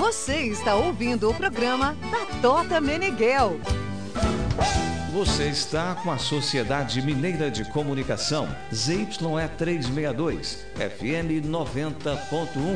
Você está ouvindo o programa da Tota Meneghel. Você está com a Sociedade Mineira de Comunicação, ZYE 362, FM 90.1.